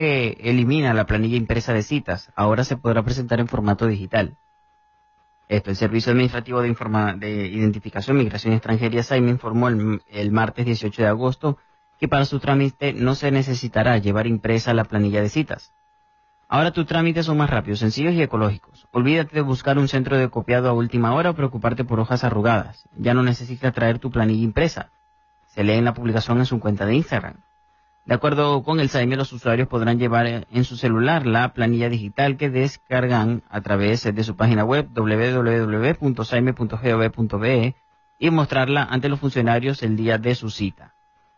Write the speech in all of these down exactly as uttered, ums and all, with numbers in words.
que elimina la planilla impresa de citas. Ahora se podrá presentar en formato digital. Esto, el Servicio Administrativo de, Informa de Identificación, Migración y Extranjería, S A I M E, informó el, el martes dieciocho de agosto que para su trámite no se necesitará llevar impresa la planilla de citas. Ahora tus trámites son más rápidos, sencillos y ecológicos. Olvídate de buscar un centro de copiado a última hora o preocuparte por hojas arrugadas. Ya no necesitas traer tu planilla impresa. Se lee en la publicación en su cuenta de Instagram. De acuerdo con el S A I M E, los usuarios podrán llevar en su celular la planilla digital que descargan a través de su página web doble u doble u doble u punto saime punto gov punto be y mostrarla ante los funcionarios el día de su cita.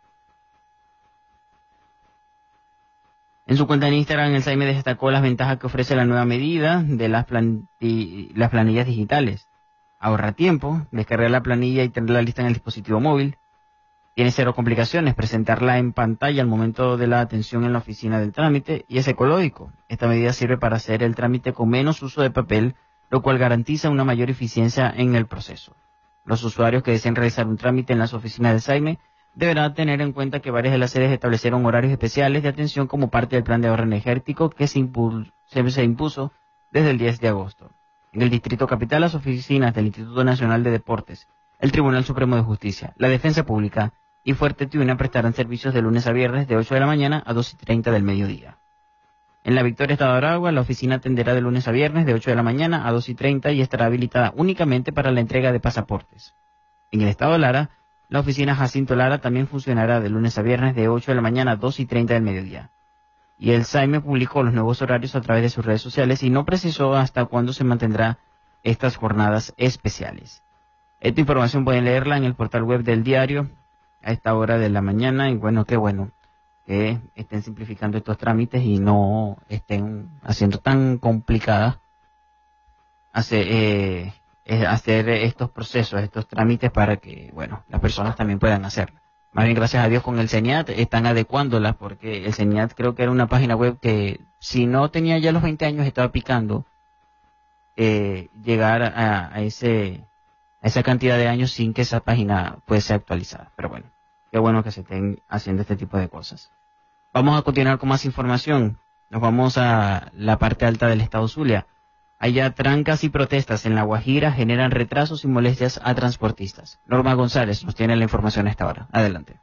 En su cuenta en Instagram, el S A I M E destacó las ventajas que ofrece la nueva medida de las, planti las planillas digitales. Ahorra tiempo, descargar la planilla y tenerla lista en el dispositivo móvil. Tiene cero complicaciones, presentarla en pantalla al momento de la atención en la oficina del trámite y es ecológico. Esta medida sirve para hacer el trámite con menos uso de papel, lo cual garantiza una mayor eficiencia en el proceso. Los usuarios que deseen realizar un trámite en las oficinas del S A I M E deberán tener en cuenta que varias de las sedes establecieron horarios especiales de atención como parte del plan de ahorro energético que se, se, se impuso desde el diez de agosto. En el Distrito Capital, las oficinas del Instituto Nacional de Deportes, el Tribunal Supremo de Justicia, la Defensa Pública y Fuerte Tiuna prestarán servicios de lunes a viernes de ocho de la mañana a dos y treinta del mediodía. En la Victoria, Estado de Aragua, la oficina atenderá de lunes a viernes de ocho de la mañana a dos y treinta y estará habilitada únicamente para la entrega de pasaportes. En el Estado de Lara, la oficina Jacinto Lara también funcionará de lunes a viernes de ocho de la mañana a dos y treinta del mediodía. Y el S A I M E publicó los nuevos horarios a través de sus redes sociales y no precisó hasta cuándo se mantendrá estas jornadas especiales. Esta información pueden leerla en el portal web del diario a esta hora de la mañana y bueno, qué bueno que estén simplificando estos trámites y no estén haciendo tan complicadas hacer, eh, hacer estos procesos, estos trámites para que, bueno, las personas también puedan hacerlo. Más bien, gracias a Dios, con el CENIAT están adecuándolas porque el CENIAT creo que era una página web que si no tenía ya los veinte años estaba picando eh, llegar a, a ese a esa cantidad de años sin que esa página pueda ser actualizada. Pero bueno, qué bueno que se estén haciendo este tipo de cosas. Vamos a continuar con más información. Nos vamos a la parte alta del estado Zulia. Allá trancas y protestas en La Guajira generan retrasos y molestias a transportistas. Norma González nos tiene la información a esta hora. Adelante.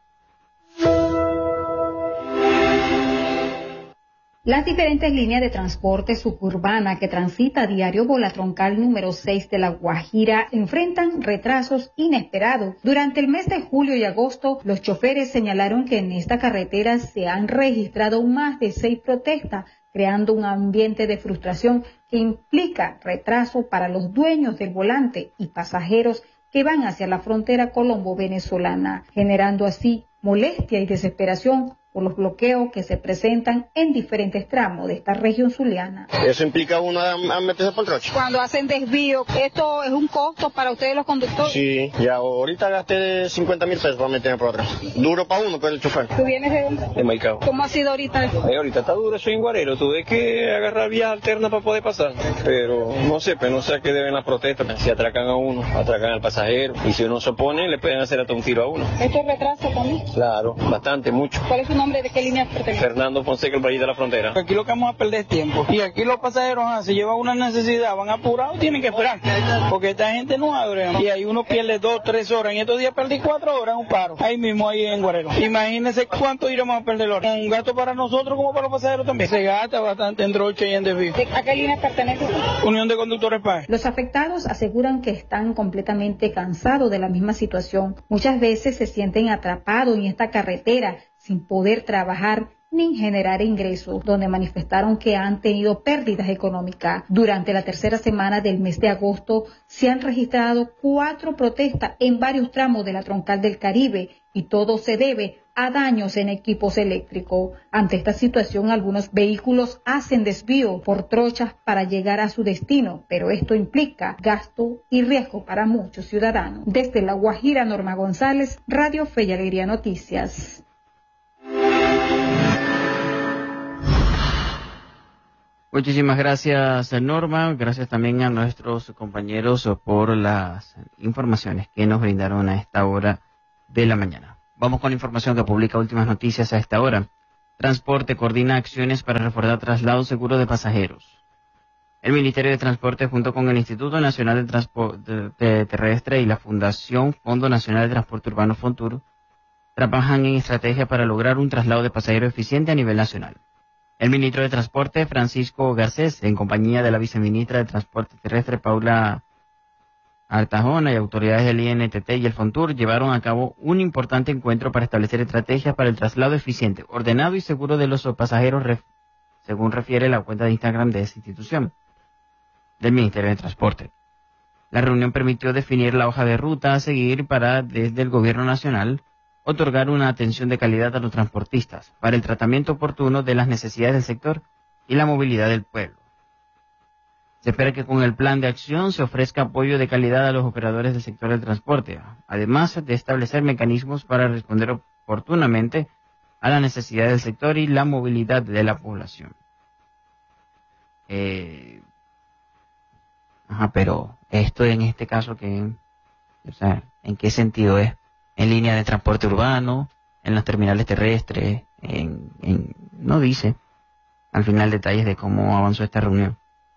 Las diferentes líneas de transporte suburbana que transita a diario por la troncal número seis de La Guajira enfrentan retrasos inesperados. Durante el mes de julio y agosto, los choferes señalaron que en esta carretera se han registrado más de seis protestas, creando un ambiente de frustración que implica retraso para los dueños del volante y pasajeros que van hacia la frontera colombo-venezolana, generando así molestia y desesperación por los bloqueos que se presentan en diferentes tramos de esta región zuliana. Eso implica uno a, a meterse por el troche. Cuando hacen desvío, ¿esto es un costo para ustedes los conductores? Sí, ya ahorita gasté cincuenta mil pesos para meterme por atrás. Duro para uno, pero el chofer. ¿Tú vienes de dónde? De Maicao. ¿Cómo ha sido ahorita? Ay, ahorita está duro, soy en Guarero, tuve que agarrar vías alternas para poder pasar. Pero no sé, pero no sé a qué deben las protestas. Si atracan a uno, atracan al pasajero. Y si uno se opone, le pueden hacer hasta un tiro a uno. ¿Esto es retraso también? Claro, bastante, mucho. ¿Cuál es su nombre? ¿De qué línea pertenece? Fernando Fonseca, el Valle de la Frontera. Aquí lo que vamos a perder es tiempo. Y aquí los pasajeros, ah, si llevan una necesidad, van apurados, tienen que esperar. Porque esta gente no abre. Y ahí uno pierde dos, tres horas. En estos días perdí cuatro horas en un paro. Ahí mismo, ahí en Guarero. Imagínense cuánto iremos a perder horas. Un gasto para nosotros como para los pasajeros también. Se gasta bastante en troche y en desvío. ¿A qué línea pertenece? Unión de Conductores P A E. Los afectados aseguran que están completamente cansados de la misma situación. Muchas veces se sienten atrapados en esta carretera sin poder trabajar ni generar ingresos, donde manifestaron que han tenido pérdidas económicas. Durante la tercera semana del mes de agosto se han registrado cuatro protestas en varios tramos de la troncal del Caribe y todo se debe a daños en equipos eléctricos. Ante esta situación, algunos vehículos hacen desvío por trochas para llegar a su destino, pero esto implica gasto y riesgo para muchos ciudadanos. Desde La Guajira, Norma González, Radio Fe y Alegría Noticias. Muchísimas gracias, Norma. Gracias también a nuestros compañeros por las informaciones que nos brindaron a esta hora de la mañana. Vamos con la información que publica Últimas Noticias a esta hora. Transporte coordina acciones para reforzar traslados seguros de pasajeros. El Ministerio de Transporte, junto con el Instituto Nacional de Transporte Terrestre y la Fundación Fondo Nacional de Transporte Urbano Fontur, trabajan en estrategias para lograr un traslado de pasajeros eficiente a nivel nacional. El ministro de Transporte, Francisco Garcés, en compañía de la viceministra de Transporte Terrestre, Paula Artajona, y autoridades del I N T T y el Fontur, llevaron a cabo un importante encuentro para establecer estrategias para el traslado eficiente, ordenado y seguro de los pasajeros, ref, según refiere la cuenta de Instagram de esa institución, del Ministerio de Transporte. La reunión permitió definir la hoja de ruta a seguir para, desde el Gobierno Nacional, otorgar una atención de calidad a los transportistas para el tratamiento oportuno de las necesidades del sector y la movilidad del pueblo. Se espera que con el plan de acción se ofrezca apoyo de calidad a los operadores del sector del transporte, además de establecer mecanismos para responder oportunamente a las necesidades del sector y la movilidad de la población. Eh, ajá, pero esto en este caso, que, o sea, ¿en qué sentido es? ¿En línea de transporte urbano? ¿En las terminales terrestres? En, en, no dice al final detalles de cómo avanzó esta reunión.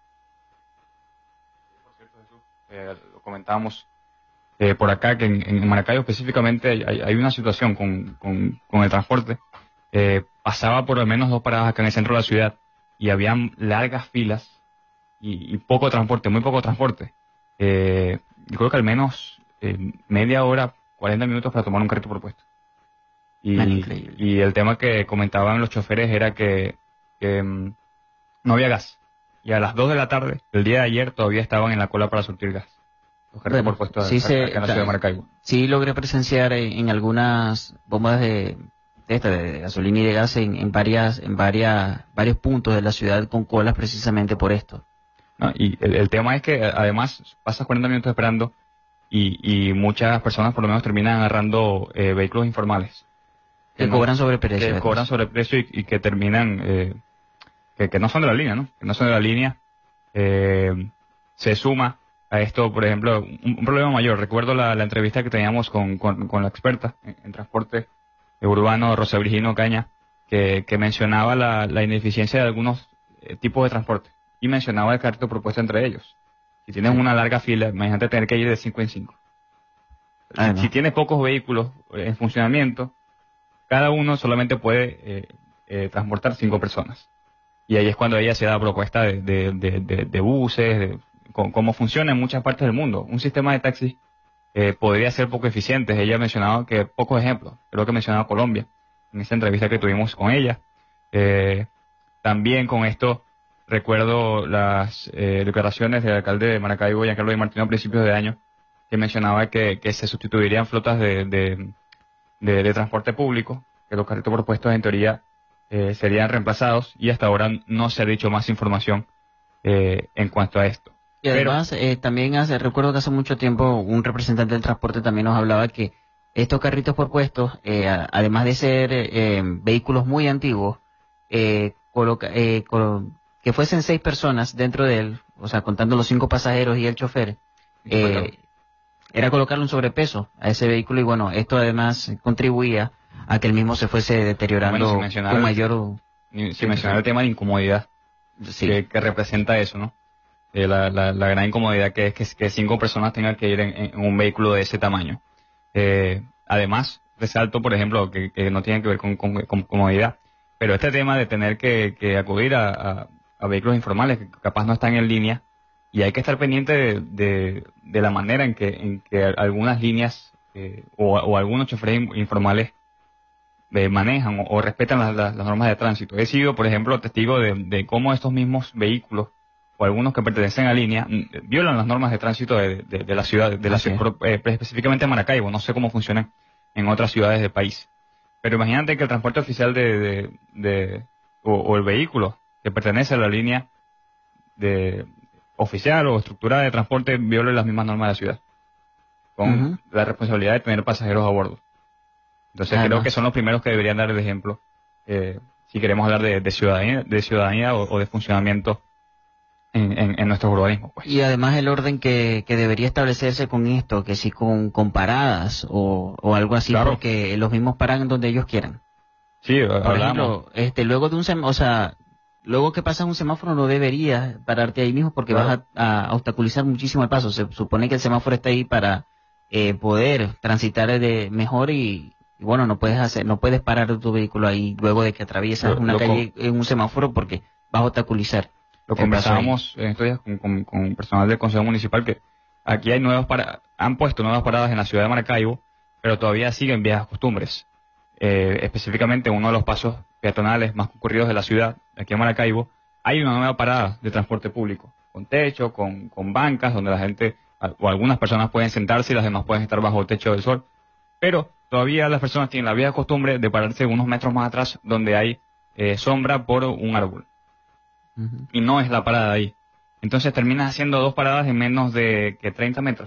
Eh, lo comentábamos eh, por acá, que en, en Maracaibo específicamente hay, hay una situación con, con, con el transporte. Eh, pasaba por al menos dos paradas acá en el centro de la ciudad y habían largas filas y, y poco transporte, muy poco transporte. Eh, yo creo que al menos eh, media hora, cuarenta minutos para tomar un carrito por puesto. Y, y el tema que comentaban los choferes era que, que um, no había gas. Y a las dos de la tarde, el día de ayer, todavía estaban en la cola para surtir gas. Los carritos por puesto sí, acá, se, acá en la ciudad de Maracaibo. Sí, logré presenciar en, en algunas bombas de, de, esta, de gasolina y de gas en, en varias, en varias, varios puntos de la ciudad con colas precisamente por esto. No, y el, el tema es que además pasas cuarenta minutos esperando y, y muchas personas por lo menos terminan agarrando eh, vehículos informales. Que, que no, cobran sobreprecio. Que cobran sobreprecio y, y que terminan... Eh, Que, que no son de la línea, ¿no? Que no son de la línea. Eh, se suma a esto, por ejemplo, un, un problema mayor. Recuerdo la, la entrevista que teníamos con, con, con la experta en, en transporte urbano, Rosa Virginia Caña, que, que mencionaba la, la ineficiencia de algunos eh, tipos de transporte. Y mencionaba el carrito propuesto entre ellos. Si tienes una larga fila, imagínate tener que ir de cinco en cinco. Si, si tienes pocos vehículos en funcionamiento, cada uno solamente puede eh, eh, transportar cinco personas. Y ahí es cuando ella se da propuesta de, de, de, de, de buses, de cómo funciona en muchas partes del mundo. Un sistema de taxis eh, podría ser poco eficiente. Ella ha mencionado que pocos ejemplos. Creo que mencionaba Colombia en esta entrevista que tuvimos con ella. Eh, también con esto recuerdo las eh, declaraciones del alcalde de Maracaibo, Giancarlo Di Martino, a principios de año, que mencionaba que, que se sustituirían flotas de, de, de, de transporte público, que los carritos propuestos en teoría Eh, serían reemplazados, y hasta ahora no se ha dicho más información eh, en cuanto a esto. Y además, Pero, eh, también hace, recuerdo que hace mucho tiempo un representante del transporte también nos hablaba que estos carritos por puestos, eh, además de ser eh, vehículos muy antiguos, eh, coloca, eh, colo que fuesen seis personas dentro de él, o sea, contando los cinco pasajeros y el chofer, eh, era colocarle un sobrepeso a ese vehículo, y bueno, esto además contribuía a que el mismo se fuese deteriorando bueno, con mayor... Sin mencionar el tema de incomodidad sí. que, que representa eso, ¿no? Eh, la, la, la gran incomodidad que es que, que cinco personas tengan que ir en, en un vehículo de ese tamaño. Eh, además, resalto, por ejemplo, que, que no tiene que ver con, con, con comodidad, pero este tema de tener que, que acudir a, a, a vehículos informales que capaz no están en línea, y hay que estar pendiente de, de, de la manera en que, en que algunas líneas eh, o, o algunos choferes informales Eh, manejan o, o respetan las, las, las normas de tránsito. He sido, por ejemplo, testigo de, de cómo estos mismos vehículos, o algunos que pertenecen a línea, violan las normas de tránsito de, de, de la ciudad, de la ciudad, eh, específicamente en Maracaibo. No sé cómo funcionan en otras ciudades del país. Pero imagínate que el transporte oficial de, de, de o, o el vehículo que pertenece a la línea de oficial o estructurada de transporte viole las mismas normas de la ciudad, con uh-huh. la responsabilidad de tener pasajeros a bordo. Entonces Además. creo que son los primeros que deberían dar el ejemplo eh, si queremos hablar de, de ciudadanía, de ciudadanía o, o de funcionamiento en, en, en nuestro urbanismo. Pues. Y además el orden que, que debería establecerse con esto, que si con, con paradas o, o algo así, claro. Porque los mismos paran donde ellos quieran. Sí, Por hablamos. ejemplo, este, luego de un semáforo, o sea, luego que pasas un semáforo no deberías pararte ahí mismo porque Claro. vas a, a obstaculizar muchísimo el paso. Se supone que el semáforo está ahí para eh, poder transitar de mejor y, y bueno, no puedes hacer, no puedes parar tu vehículo ahí luego de que atraviesas Lo- una lo calle en un semáforo porque vas a obstaculizar. Lo el paso ahí. conversábamos en estos días con, con, con personal del Consejo Municipal que aquí hay nuevas para, han puesto nuevas paradas en la ciudad de Maracaibo, pero todavía siguen viejas costumbres. Eh, específicamente en uno de los pasos peatonales más concurridos de la ciudad, aquí en Maracaibo, hay una nueva parada de transporte público, con techo, con, con bancas, donde la gente, o algunas personas pueden sentarse y las demás pueden estar bajo el techo del sol. Pero todavía las personas tienen la vieja costumbre de pararse unos metros más atrás, donde hay eh, sombra por un árbol. Ujú. Y no es la parada ahí. Entonces terminas haciendo dos paradas en menos de que treinta metros.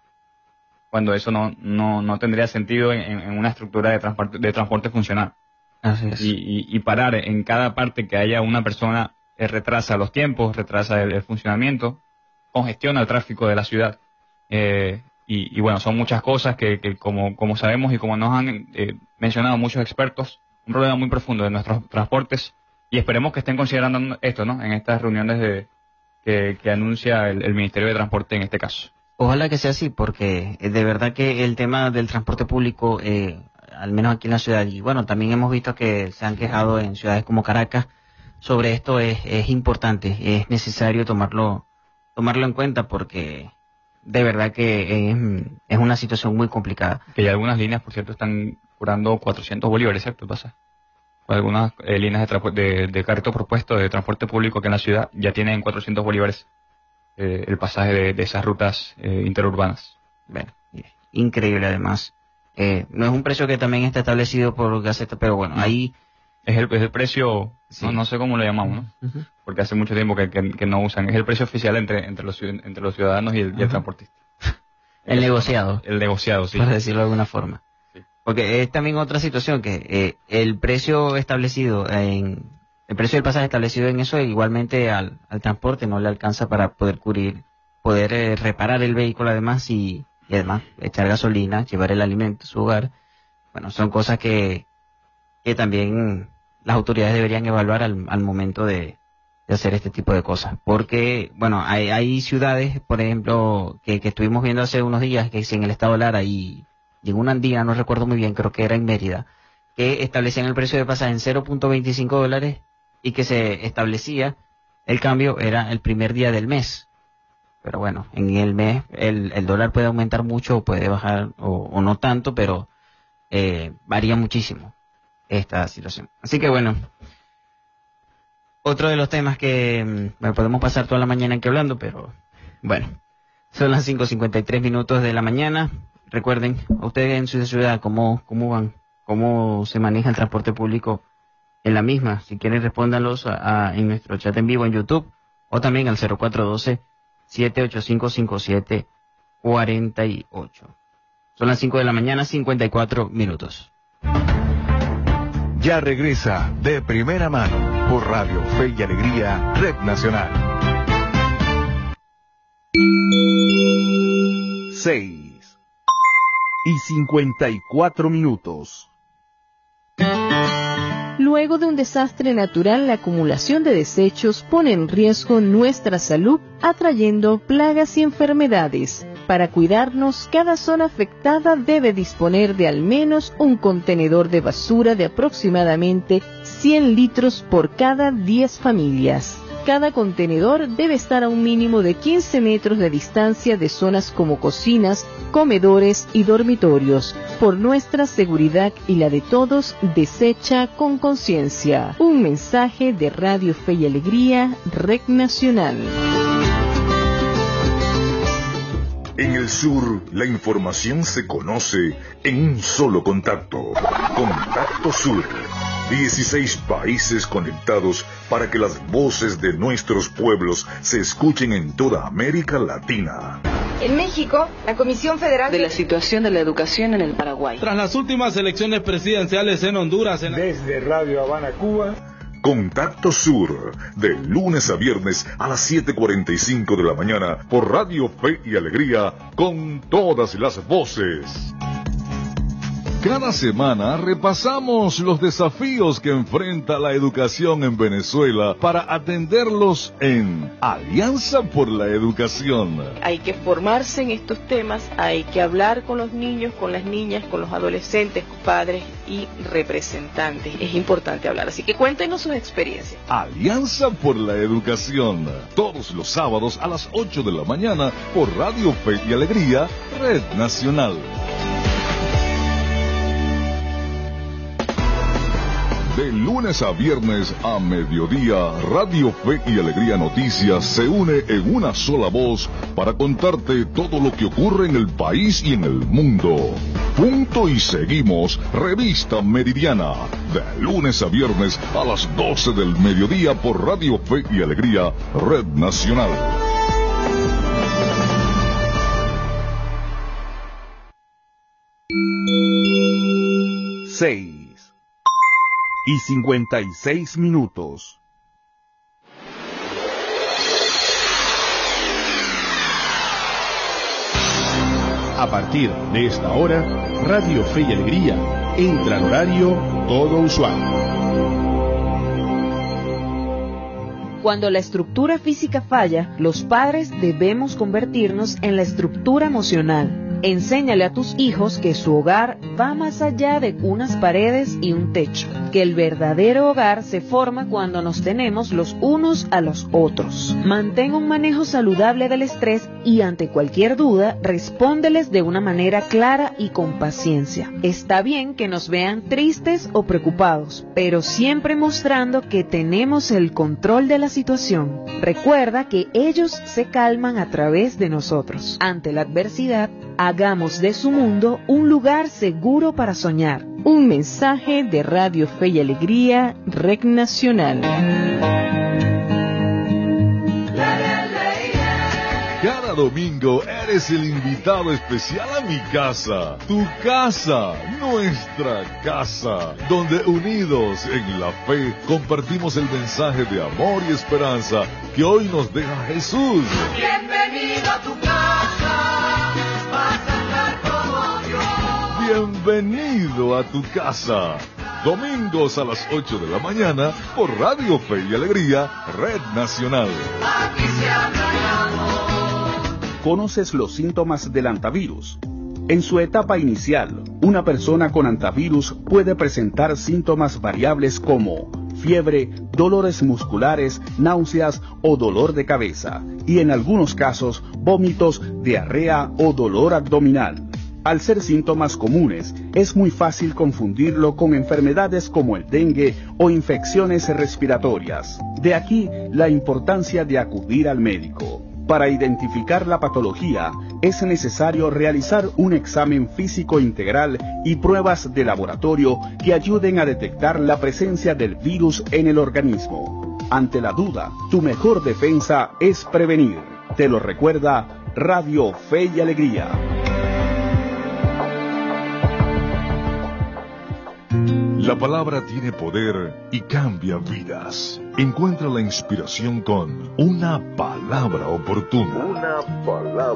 Cuando eso no, no, no tendría sentido en, en una estructura de transporte, de transporte funcional. Así es. Y, y, y parar en cada parte que haya una persona eh, retrasa los tiempos, retrasa el, el funcionamiento, congestiona el tráfico de la ciudad. Eh, y, y bueno, son muchas cosas que, que como, como sabemos y como nos han eh, mencionado muchos expertos, un problema muy profundo de nuestros transportes. Y esperemos que estén considerando esto, ¿no? En estas reuniones de que, que anuncia el, el Ministerio de Transporte en este caso. Ojalá que sea así, porque eh, de verdad que el tema del transporte público, eh, al menos aquí en la ciudad, y bueno, también hemos visto que se han quejado en ciudades como Caracas sobre esto, es, es importante, es necesario tomarlo, tomarlo en cuenta porque de verdad que es, es una situación muy complicada. Que ya algunas líneas, por cierto, están cobrando cuatrocientos bolívares, ¿cierto? Pasa. Algunas eh, líneas de, de, de carrito propuesto de transporte público que en la ciudad ya tienen cuatrocientos bolívares eh, el pasaje de, de esas rutas eh, interurbanas. Bueno, increíble además. Eh, no es un precio que también está establecido por Gaceta, pero bueno, No. ahí... Es el, es el precio, Sí. no, no sé cómo lo llamamos, ¿no? Ujú. Porque hace mucho tiempo que, que, que no usan. Es el precio oficial entre, entre, los, ciud- entre los ciudadanos y el, y el Ajá. transportista. El Eso, negociado. ¿no? El negociado, sí. Por decirlo de alguna forma. Sí. Porque es también otra situación que eh, el precio establecido en el precio del pasaje establecido en eso igualmente al, al transporte no le alcanza para poder cubrir, poder eh, reparar el vehículo además y, y además echar gasolina, llevar el alimento a su hogar. Bueno, son cosas que, que también las autoridades deberían evaluar al, al momento de, de hacer este tipo de cosas. Porque, bueno, hay, hay ciudades, por ejemplo, que, que estuvimos viendo hace unos días, que es en el estado Lara y, y en una andina, no recuerdo muy bien, creo que era en Mérida, que establecían el precio de pasaje en cero punto veinticinco dólares y que se establecía, el cambio era el primer día del mes. Pero bueno, en el mes el, el dólar puede aumentar mucho o puede bajar o, o no tanto, pero eh, varía muchísimo esta situación. Así que bueno, otro de los temas que mm, bueno, podemos pasar toda la mañana aquí hablando, pero bueno, son las cinco cincuenta y tres minutos de la mañana. Recuerden, a ustedes en su ciudad, ¿cómo, cómo van? ¿Cómo se maneja el transporte público en la misma? Si quieren, respóndanlos a, a, en nuestro chat en vivo en YouTube o también al cero cuatro uno dos, siete ocho cinco, cinco siete cuatro ocho. Son las cinco de la mañana, cincuenta y cuatro minutos. Ya regresa de primera mano por Radio Fe y Alegría, Red Nacional. Seis y cincuenta y cuatro minutos. Luego de un desastre natural, la acumulación de desechos pone en riesgo nuestra salud, atrayendo plagas y enfermedades. Para cuidarnos, cada zona afectada debe disponer de al menos un contenedor de basura de aproximadamente cien litros por cada diez familias. Cada contenedor debe estar a un mínimo de quince metros de distancia de zonas como cocinas, comedores y dormitorios. Por nuestra seguridad y la de todos, desecha con conciencia. Un mensaje de Radio Fe y Alegría, Red Nacional. En el sur, la información se conoce en un solo contacto. Contacto Sur. dieciséis países conectados para que las voces de nuestros pueblos se escuchen en toda América Latina. En México, la Comisión Federal de la situación de la educación en el Paraguay. Tras las últimas elecciones presidenciales en Honduras. En la... Desde Radio Habana, Cuba. Contacto Sur, de lunes a viernes a las siete cuarenta y cinco de la mañana por Radio Fe y Alegría, con todas las voces. Cada semana repasamos los desafíos que enfrenta la educación en Venezuela para atenderlos en Alianza por la Educación. Hay que formarse en estos temas, hay que hablar con los niños, con las niñas, con los adolescentes, padres y representantes. Es importante hablar, así que cuéntenos sus experiencias. Alianza por la Educación, todos los sábados a las ocho de la mañana por Radio Fe y Alegría, Red Nacional. De lunes a viernes a mediodía, Radio Fe y Alegría Noticias se une en una sola voz para contarte todo lo que ocurre en el país y en el mundo. Punto y seguimos, Revista Meridiana. De lunes a viernes a las doce del mediodía por Radio Fe y Alegría, Red Nacional. Seis y cincuenta y seis minutos. A partir de esta hora, Radio Fe y Alegría entra al horario todo usual. Cuando la estructura física falla, los padres debemos convertirnos en la estructura emocional. Enséñale a tus hijos que su hogar va más allá de unas paredes y un techo, que el verdadero hogar se forma cuando nos tenemos los unos a los otros. Mantén un manejo saludable del estrés y ante cualquier duda, respóndeles de una manera clara y con paciencia. Está bien que nos vean tristes o preocupados, pero siempre mostrando que tenemos el control de la situación. Recuerda que ellos se calman a través de nosotros. Ante la adversidad, hagamos de su mundo un lugar seguro para soñar. Un mensaje de Radio Fe y Alegría, Red Nacional. Cada domingo eres el invitado especial a mi casa, tu casa, nuestra casa, donde unidos en la fe compartimos el mensaje de amor y esperanza que hoy nos deja Jesús. Bienvenido a tu casa, vas a estar como Dios. Bienvenido a tu casa. Domingos a las ocho de la mañana por Radio Fe y Alegría, Red Nacional. Aquí se habla de amor. ¿Conoces los síntomas del antivirus? En su etapa inicial, una persona con antivirus puede presentar síntomas variables como fiebre, dolores musculares, náuseas o dolor de cabeza, y en algunos casos, vómitos, diarrea o dolor abdominal. Al ser síntomas comunes, es muy fácil confundirlo con enfermedades como el dengue o infecciones respiratorias. De aquí la importancia de acudir al médico. Para identificar la patología, es necesario realizar un examen físico integral y pruebas de laboratorio que ayuden a detectar la presencia del virus en el organismo. Ante la duda, tu mejor defensa es prevenir. Te lo recuerda Radio Fe y Alegría. La palabra tiene poder y cambia vidas. Encuentra la inspiración con una palabra oportuna. Una palabra.